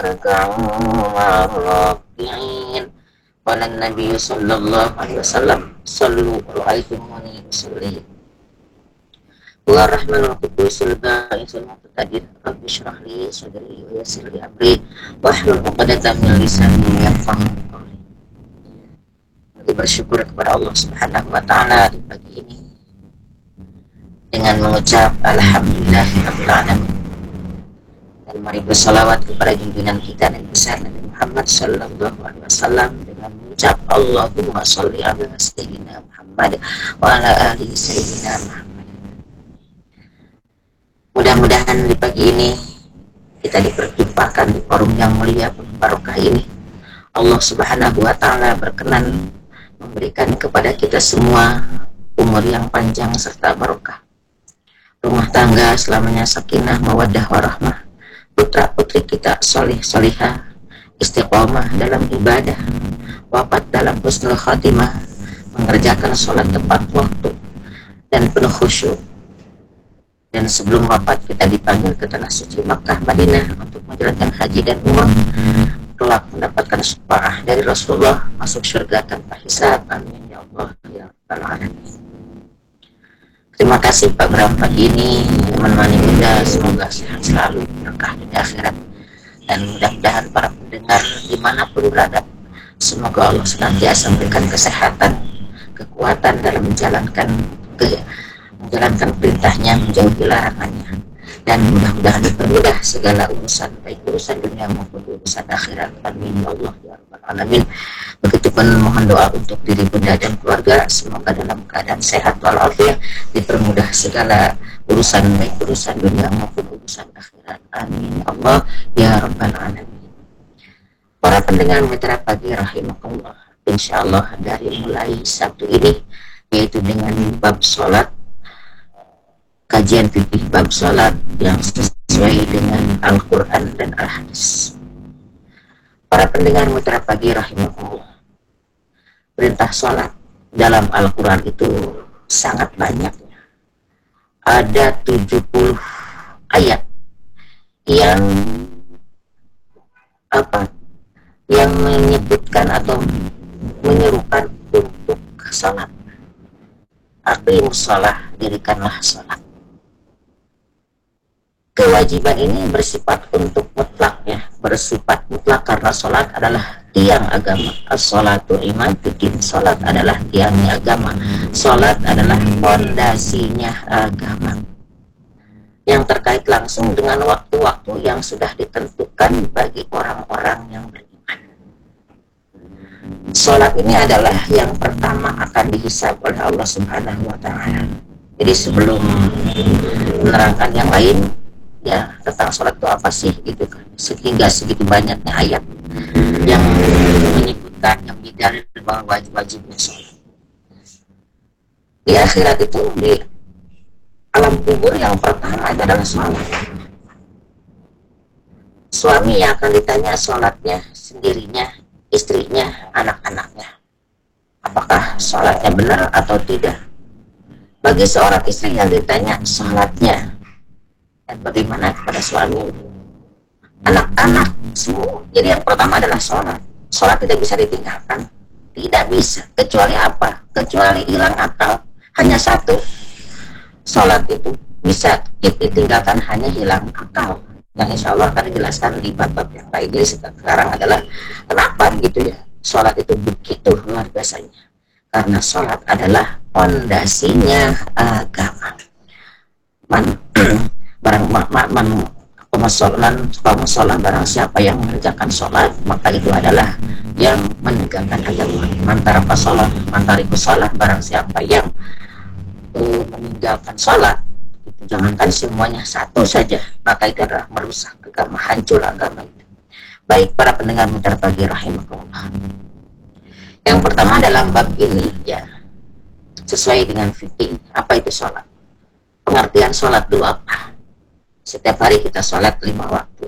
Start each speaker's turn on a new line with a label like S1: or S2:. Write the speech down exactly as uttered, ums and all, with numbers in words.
S1: raki'in. Qala an-nabiy sallallahu alaihi wasallam sallu alaihi wa sallim. Wa rahmanul qudusul ba'isul muqtadir rabbi shrah li sadri wa yassir li amri wahlul 'uqdatam min lisani yafqahu qawli. Bersyukur kepada Allah Subhanahu wa taala di pagi ini dengan mengucap alhamdulillahirabbil alamin. Dan mari bersalawat kepada junjungan kita Nabi besar Nabi Muhammad sallallahu alaihi wasallam dengan mengucap Allahumma shalli ala sayyidina Muhammad wa ala ali sayyidina Muhammad. Mudah-mudahan di pagi ini kita diperjumpakan di forum yang mulia penuh barokah ini. Allah Subhanahu wa taala berkenan memberikan kepada kita semua umur yang panjang serta barokah. Rumah tangga selamanya sakinah, mawaddah, warahmah. Putra-putri kita solih solihah, istiqomah dalam ibadah, wafat dalam husnul khatimah, mengerjakan sholat tepat waktu dan penuh khusyuk. Dan sebelum wafat kita dipanggil ke tanah suci Makkah Madinah untuk menjalankan haji dan umrah, kelak mendapatkan syafaat dari Rasulullah, masuk surga tanpa hisab. Amin ya Allah ya rabbal alamin. Terima kasih Pak Bram pagi ini menemani kita, semoga sehat selalu, berkah di akhirat, dan mudah-mudahan para pendengar dimanapun berada, semoga Allah senantiasa memberikan kesehatan, kekuatan dalam menjalankan ke, menjalankan perintahnya, menjauhi larangannya, dan mudah-mudahan dipermudah segala urusan, baik urusan dunia maupun urusan akhirat. Amin ya Allah ya rabbal alamin. Begitupun mohon doa untuk diri bunda dan keluarga, semoga dalam keadaan sehat walafiat, dipermudah segala urusan, baik urusan dunia maupun urusan akhirat. Amin ya Allah ya rabbal alamin. Para pendengar Mitra Pagi rahimakumullah, insyaallah dari mulai Sabtu ini, yaitu dengan bab sholat, kajian fikih bab sholat yang sesuai dengan Al-Quran dan Al-Hadis. Para pendengar Mitra Pagi rahimahullah, perintah sholat dalam Al-Quran itu sangat banyak. Ada tujuh puluh ayat yang apa yang menyebutkan atau menyerukan untuk sholat. Aqimus shalah, dirikanlah sholat. Kewajiban ini bersifat untuk mutlaknya, bersifat mutlak karena sholat adalah tiang agama. As-sholatu imaduddin, sholat adalah tiangnya agama. Sholat adalah fondasinya agama, yang terkait langsung dengan waktu-waktu yang sudah ditentukan bagi orang-orang yang beriman. Sholat ini adalah yang pertama akan dihisab oleh Allah Subhanahu wa taala. Jadi sebelum menerangkan yang lain, ya tentang sholat itu apa sih gitu kan, sehingga segitu banyaknya ayat yang menyebutkan, yang bidalil bahwa wajib-wajibnya sholat. Di akhirat itu, di alam kubur, yang pertama adalah sholat. Suami yang akan ditanya sholatnya, sendirinya, istrinya, anak-anaknya, apakah sholatnya benar atau tidak. Bagi seorang istri yang ditanya sholatnya, dan bagaimana kepada suami, anak-anak, semua. Jadi yang pertama adalah sholat. Sholat tidak bisa ditinggalkan, tidak bisa, kecuali apa? Kecuali hilang akal. Hanya satu, sholat itu bisa ditinggalkan hanya hilang akal, yang insya Allah akan dijelaskan di bab-bab yang lain. Jadi sekarang adalah kenapa gitu ya sholat itu begitu luar biasanya, karena sholat adalah fondasinya agama. Man barang man pemasolan pemasolan barang siapa yang mengerjakan sholat, maka itu adalah yang menegakkan agama. Mantara pasolan mantari pasolan, barang siapa yang uh, meninggalkan sholat, itu jangankan semuanya, satu saja, maka itu adalah merusak agama, hancur agama itu. Baik para pendengar Mitra Pagi rahimakumullah, yang pertama dalam bab ini ya sesuai dengan fikih, apa itu sholat, pengertian sholat dulu apa. Setiap hari kita sholat lima waktu.